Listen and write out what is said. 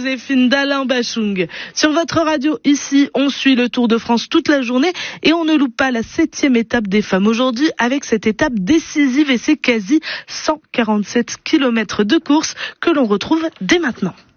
Joséphine d'Alain Bachung. Sur votre radio, ici, on suit le Tour de France toute la journée et on ne loupe pas la 7e étape des femmes aujourd'hui avec cette étape décisive et c'est quasi 147 km de course que l'on retrouve dès maintenant.